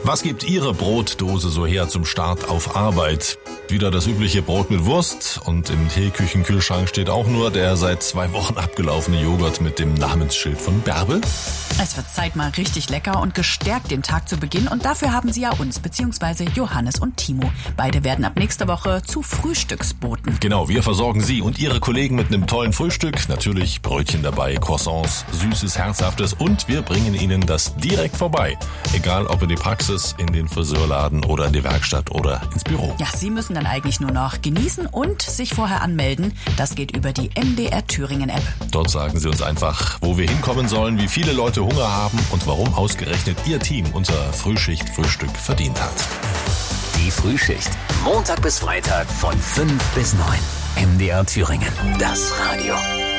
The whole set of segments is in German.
Was gibt Ihre Brotdose so her zum Start auf Arbeit? Wieder das übliche Brot mit Wurst und im Teeküchenkühlschrank steht auch nur der seit 2 Wochen abgelaufene Joghurt mit dem Namensschild von Bärbel. Es wird Zeit, mal richtig lecker und gestärkt den Tag zu beginnen. Und dafür haben Sie ja uns, beziehungsweise Johannes und Timo. Beide werden ab nächster Woche zu Frühstücksboten. Genau, wir versorgen Sie und Ihre Kollegen mit einem tollen Frühstück. Natürlich Brötchen dabei, Croissants, Süßes, Herzhaftes und wir bringen Ihnen das direkt vorbei. Egal ob in die Praxis, in den Friseurladen oder in die Werkstatt oder ins Büro. Ja, Sie müssen dann eigentlich nur noch genießen und sich vorher anmelden. Das geht über die MDR Thüringen App. Dort sagen Sie uns einfach, wo wir hinkommen sollen, wie viele Leute Hunger haben und warum ausgerechnet Ihr Team unser Frühschicht-Frühstück verdient hat. Die Frühschicht. Montag bis Freitag von 5 bis 9. MDR Thüringen. Das Radio.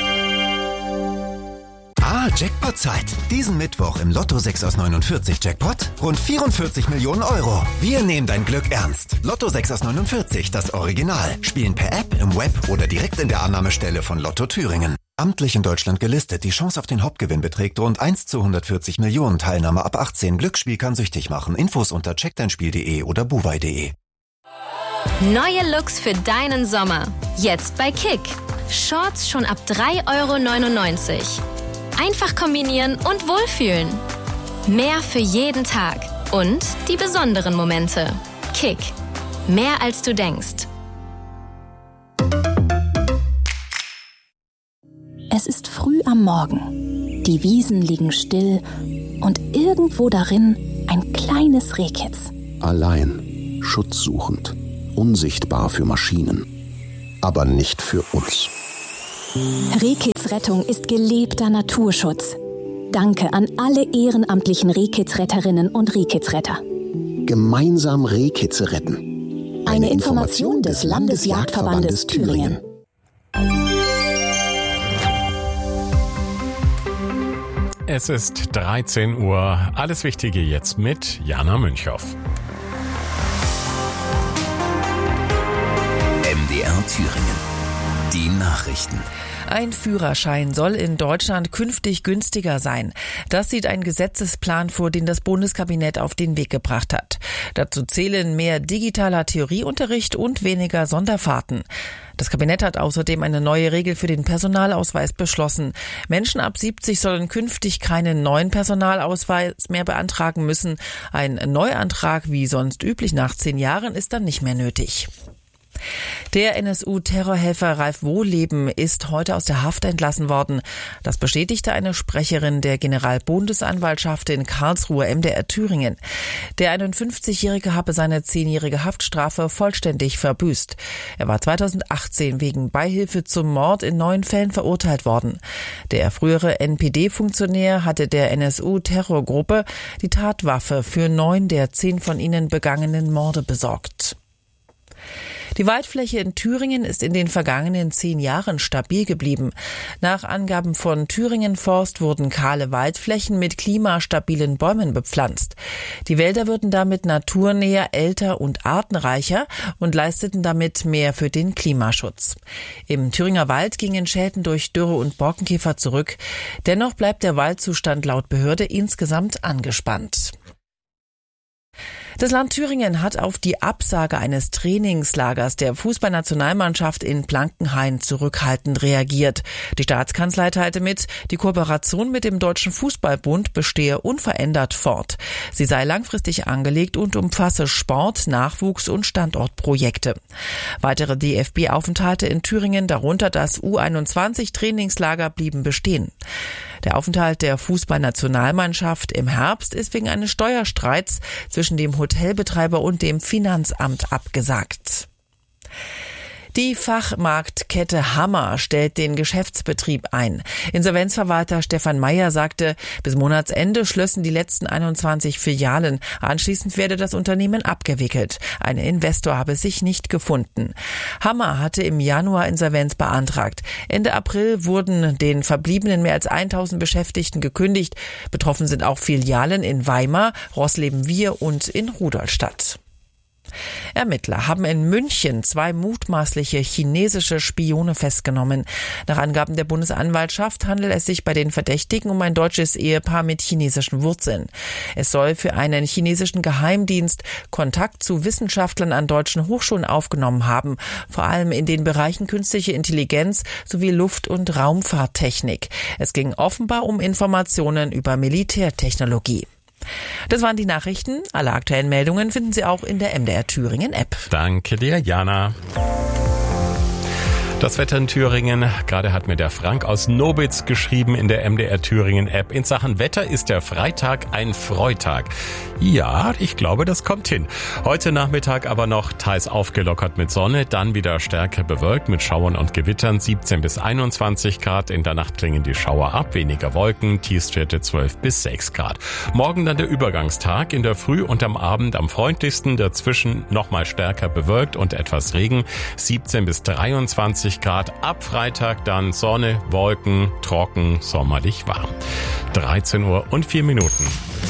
Jackpot-Zeit. Diesen Mittwoch im Lotto 6 aus 49 Jackpot rund 44 Millionen Euro. Wir nehmen dein Glück ernst. Lotto 6 aus 49, das Original. Spielen per App, im Web oder direkt in der Annahmestelle von Lotto Thüringen. Amtlich in Deutschland gelistet. Die Chance auf den Hauptgewinn beträgt rund 1 zu 140 Millionen. Teilnahme ab 18. Glücksspiel kann süchtig machen. Infos unter checkdeinspiel.de oder buwei.de. Neue Looks für deinen Sommer. Jetzt bei Kick. Shorts schon ab 3,99 €. Einfach kombinieren und wohlfühlen. Mehr für jeden Tag. Und die besonderen Momente. Kick. Mehr als du denkst. Es ist früh am Morgen. Die Wiesen liegen still und irgendwo darin ein kleines Rehkitz. Allein, schutzsuchend, unsichtbar für Maschinen, aber nicht für uns. Rehkitzrettung ist gelebter Naturschutz. Danke an alle ehrenamtlichen Rehkitzretterinnen und Rehkitzretter. Gemeinsam Rehkitze retten. Eine Information des Landesjagdverbandes Thüringen. Es ist 13 Uhr. Alles Wichtige jetzt mit Jana Münchhoff. MDR Thüringen. Die Nachrichten. Ein Führerschein soll in Deutschland künftig günstiger sein. Das sieht ein Gesetzesplan vor, den das Bundeskabinett auf den Weg gebracht hat. Dazu zählen mehr digitaler Theorieunterricht und weniger Sonderfahrten. Das Kabinett hat außerdem eine neue Regel für den Personalausweis beschlossen. Menschen ab 70 sollen künftig keinen neuen Personalausweis mehr beantragen müssen. Ein Neuantrag, wie sonst üblich nach 10 Jahren, ist dann nicht mehr nötig. Der NSU-Terrorhelfer Ralf Wohleben ist heute aus der Haft entlassen worden. Das bestätigte eine Sprecherin der Generalbundesanwaltschaft in Karlsruhe, MDR Thüringen. Der 51-Jährige habe seine 10-jährige Haftstrafe vollständig verbüßt. Er war 2018 wegen Beihilfe zum Mord in 9 Fällen verurteilt worden. Der frühere NPD-Funktionär hatte der NSU-Terrorgruppe die Tatwaffe für 9 der 10 von ihnen begangenen Morde besorgt. Die Waldfläche in Thüringen ist in den vergangenen 10 Jahren stabil geblieben. Nach Angaben von Thüringen Forst wurden kahle Waldflächen mit klimastabilen Bäumen bepflanzt. Die Wälder würden damit naturnäher, älter und artenreicher und leisteten damit mehr für den Klimaschutz. Im Thüringer Wald gingen Schäden durch Dürre und Borkenkäfer zurück. Dennoch bleibt der Waldzustand laut Behörde insgesamt angespannt. Das Land Thüringen hat auf die Absage eines Trainingslagers der Fußballnationalmannschaft in Blankenhain zurückhaltend reagiert. Die Staatskanzlei teilte mit, die Kooperation mit dem Deutschen Fußballbund bestehe unverändert fort. Sie sei langfristig angelegt und umfasse Sport-, Nachwuchs- und Standortprojekte. Weitere DFB-Aufenthalte in Thüringen, darunter das U21-Trainingslager, blieben bestehen. Der Aufenthalt der Fußballnationalmannschaft im Herbst ist wegen eines Steuerstreits zwischen dem Hotelbetreiber und dem Finanzamt abgesagt. Die Fachmarktkette Hammer stellt den Geschäftsbetrieb ein. Insolvenzverwalter Stefan Meyer sagte, bis Monatsende schlössen die letzten 21 Filialen. Anschließend werde das Unternehmen abgewickelt. Ein Investor habe sich nicht gefunden. Hammer hatte im Januar Insolvenz beantragt. Ende April wurden den verbliebenen mehr als 1000 Beschäftigten gekündigt. Betroffen sind auch Filialen in Weimar, Roßleben-Wihr und in Rudolstadt. Ermittler haben in München 2 mutmaßliche chinesische Spione festgenommen. Nach Angaben der Bundesanwaltschaft handelt es sich bei den Verdächtigen um ein deutsches Ehepaar mit chinesischen Wurzeln. Es soll für einen chinesischen Geheimdienst Kontakt zu Wissenschaftlern an deutschen Hochschulen aufgenommen haben, vor allem in den Bereichen künstliche Intelligenz sowie Luft- und Raumfahrttechnik. Es ging offenbar um Informationen über Militärtechnologie. Das waren die Nachrichten. Alle aktuellen Meldungen finden Sie auch in der MDR Thüringen App. Danke dir, Jana. Das Wetter in Thüringen. Gerade hat mir der Frank aus Nobitz geschrieben in der MDR Thüringen App. In Sachen Wetter ist der Freitag ein Freitag. Ja, ich glaube, das kommt hin. Heute Nachmittag aber noch teils aufgelockert mit Sonne, dann wieder stärker bewölkt mit Schauern und Gewittern, 17 bis 21 Grad. In der Nacht klingen die Schauer ab, weniger Wolken, Tiefstwerte 12 bis 6 Grad. Morgen dann der Übergangstag, in der Früh und am Abend am freundlichsten, dazwischen nochmal stärker bewölkt und etwas Regen, 17 bis 23 Grad. Ab Freitag dann Sonne, Wolken, trocken, sommerlich warm. 13 Uhr und 4 Minuten.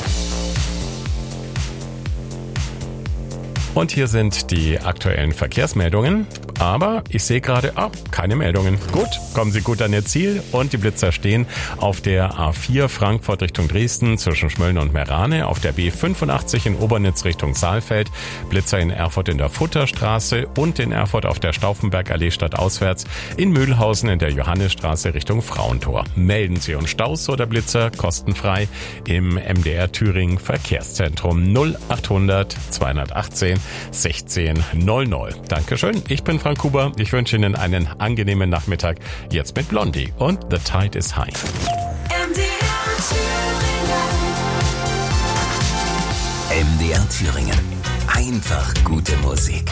Und hier sind die aktuellen Verkehrsmeldungen. Aber ich sehe gerade, keine Meldungen. Gut, kommen Sie gut an Ihr Ziel. Und die Blitzer stehen auf der A4 Frankfurt Richtung Dresden zwischen Schmölln und Meerane, auf der B85 in Obernitz Richtung Saalfeld, Blitzer in Erfurt in der Futterstraße und in Erfurt auf der Stauffenbergallee stadtauswärts, in Mühlhausen in der Johannisstraße Richtung Frauentor. Melden Sie uns Staus oder Blitzer kostenfrei im MDR Thüringen Verkehrszentrum 0800 218 1600. Dankeschön, ich bin Frank Huber. Ich wünsche Ihnen einen angenehmen Nachmittag. Jetzt mit Blondie und The Tide is High. MDR Thüringen. Einfach gute Musik.